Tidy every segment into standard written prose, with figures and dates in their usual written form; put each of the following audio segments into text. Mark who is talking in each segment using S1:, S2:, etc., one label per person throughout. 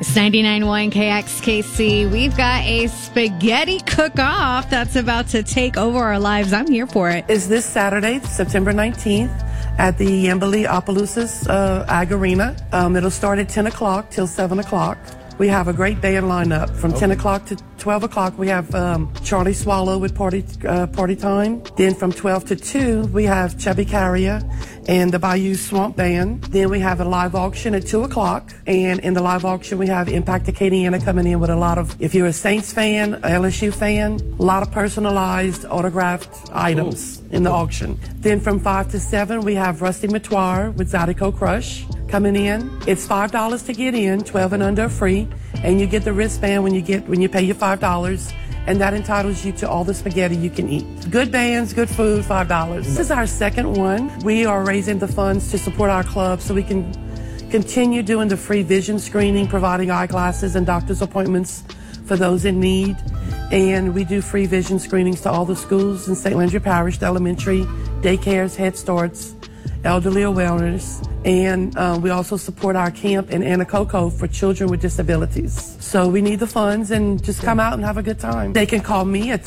S1: It's 99.1 KXKC. We've got a spaghetti cook-off that's about to take over our lives. I'm here for it.
S2: It's this Saturday, September 19th, at the Yambali Opelousas Ag Arena. It'll start at 10 o'clock till 7 o'clock. We have a great band lineup. From 10 o'clock to 12 o'clock, we have Charlie Swallow with Party Time. Then from 12 to 2, we have Chubby Carrier and the Bayou Swamp Band. Then we have a live auction at 2 o'clock. And in the live auction, we have Impact Acadiana coming in with a lot of, if you're a Saints fan, LSU fan, a lot of personalized autographed items in the auction. Then from 5 to 7, we have Rusty Matoir with Zydeco Crush coming in. It's $5 to get in, 12 and under free, and you get the wristband when you pay your $5, and that entitles you to all the spaghetti you can eat. Good bands, good food, $5. This is our second one. We are raising the funds to support our club so we can continue doing the free vision screening, providing eyeglasses and doctor's appointments for those in need. And we do free vision screenings to all the schools in St. Landry Parish, the elementary, daycares, Head Starts, elderly awareness, and we also support our camp in Anacoco for children with disabilities. So we need the funds, and just come out and have a good time. They can call me at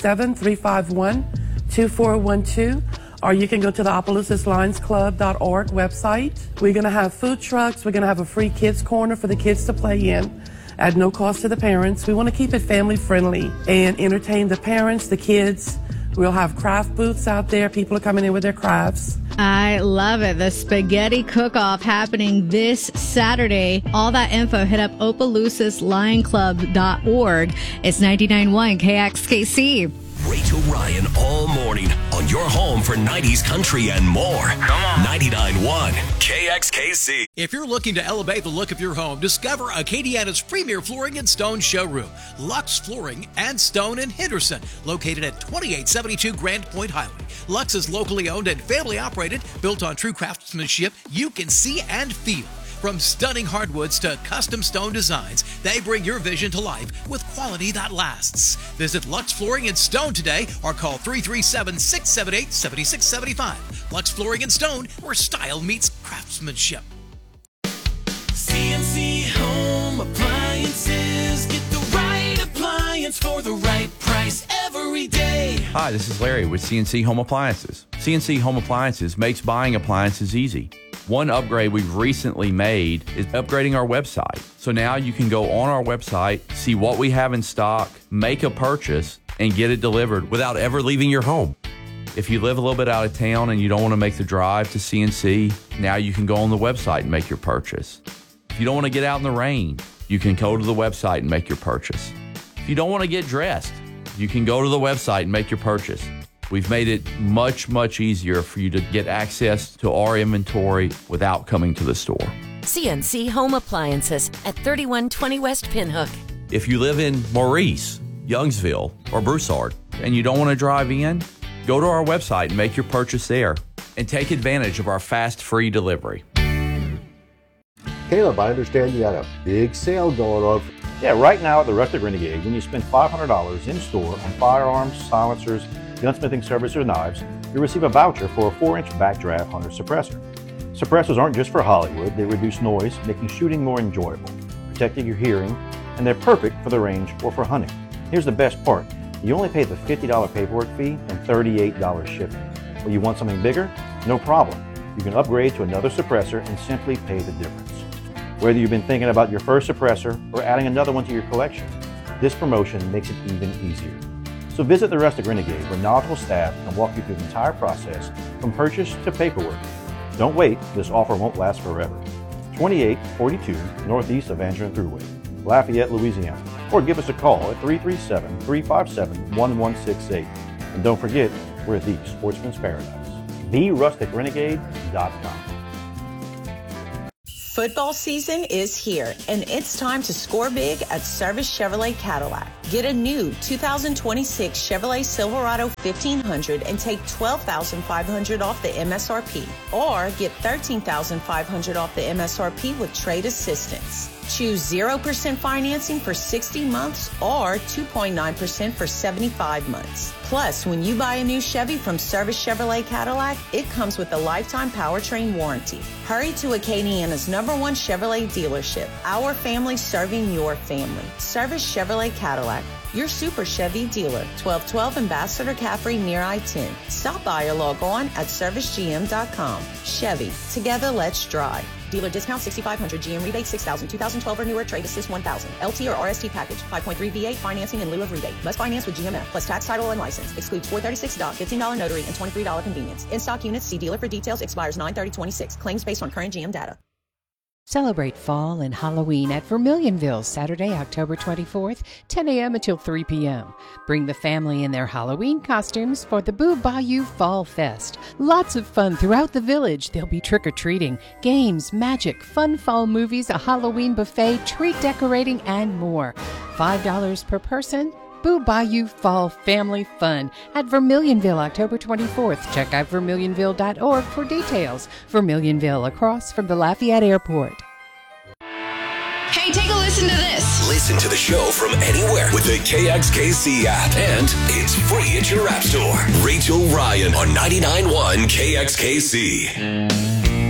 S2: 337-351-2412, or you can go to the OpelousasLionsClub.org website. We're going to have food trucks. We're going to have a free kids corner for the kids to play in at no cost to the parents. We want to keep it family friendly and entertain the parents, the kids. We'll have craft booths out there. People are coming in with their crafts.
S1: I love it. The spaghetti cook-off happening this Saturday. All that info, hit up OpelousasLionClub.org. It's 99.1 KXKC.
S3: Rachel Ryan all morning on your home for 90s country and more. Come on. 99.1 KXKC.
S4: If you're looking to elevate the look of your home, discover Acadiana's premier flooring and stone showroom, Lux Flooring and Stone in Henderson, located at 2872 Grand Point Highway. Lux is locally owned and family operated, built on true craftsmanship you can see and feel. From stunning hardwoods to custom stone designs, they bring your vision to life with quality that lasts. Visit Lux Flooring and Stone today or call 337-678-7675. Lux Flooring and Stone, where style meets craftsmanship.
S5: CNC Home Appliances. Get the right appliance for the right price every day.
S6: Hi, this is Larry with CNC Home Appliances. CNC Home Appliances makes buying appliances easy. One upgrade we've recently made is upgrading our website. So now you can go on our website, see what we have in stock, make a purchase, and get it delivered without ever leaving your home. If you live a little bit out of town and you don't want to make the drive to CNC, now you can go on the website and make your purchase. If you don't want to get out in the rain, you can go to the website and make your purchase. If you don't want to get dressed, you can go to the website and make your purchase. We've made it much, much easier for you to get access to our inventory without coming to the store.
S7: CNC Home Appliances at 3120 West Pinhook.
S6: If you live in Maurice, Youngsville, or Broussard, and you don't want to drive in, go to our website and make your purchase there, and take advantage of our fast, free delivery.
S8: Caleb, I understand you got a big sale going on.
S9: Yeah, right now at the Rustic Renegade, when you spend $500 in store on firearms, silencers, gunsmithing service, or knives, you receive a voucher for a 4-inch backdraft hunter suppressor. Suppressors aren't just for Hollywood. They reduce noise, making shooting more enjoyable, protecting your hearing, and they're perfect for the range or for hunting. Here's the best part. You only pay the $50 paperwork fee and $38 shipping. Well, you want something bigger? No problem. You can upgrade to another suppressor and simply pay the difference. Whether you've been thinking about your first suppressor or adding another one to your collection, this promotion makes it even easier. So visit the Rustic Renegade, where knowledgeable staff can walk you through the entire process from purchase to paperwork. Don't wait, this offer won't last forever. 2842 northeast of Andrew Thruway, Lafayette, Louisiana. Or give us a call at 337-357-1168. And don't forget, we're the Sportsman's Paradise. TheRusticRenegade.com.
S10: Football season is here, and it's time to score big at Service Chevrolet Cadillac. Get a new 2026 Chevrolet Silverado 1500 and take $12,500 off the MSRP, or get $13,500 off the MSRP with trade assistance. Choose 0% financing for 60 months or 2.9% for 75 months. Plus, when you buy a new Chevy from Service Chevrolet Cadillac, it comes with a lifetime powertrain warranty. Hurry to Acadiana's #1 Chevrolet dealership. Our family serving your family. Service Chevrolet Cadillac, your Super Chevy dealer. 1212 Ambassador Caffrey near I-10. Stop by or log on at servicegm.com. Chevy, together let's drive. Dealer discount $6,500, GM rebate $6,000, 2012 or newer, trade assist $1,000. LT or RST package, 5.3 V8 financing in lieu of rebate. Must finance with GMF plus tax, title, and license. Excludes $436 doc, $15 notary, and $23 convenience. In stock units, see dealer for details. Expires 9/30/26. Claims based on current GM data.
S11: Celebrate fall and Halloween at Vermilionville, Saturday, October 24th, 10 a.m. until 3 p.m. Bring the family in their Halloween costumes for the Boo Bayou Fall Fest. Lots of fun throughout the village. There'll be trick-or-treating, games, magic, fun fall movies, a Halloween buffet, treat decorating, and more. $5 per person. Boo Bayou Fall Family Fun at Vermilionville, October 24th. Check out vermilionville.org for details. Vermilionville, across from the Lafayette Airport.
S12: Hey, take a listen to this.
S3: Listen to the show from anywhere with the KXKC app. And it's free at your app store. Rachel Ryan on 99.1 KXKC.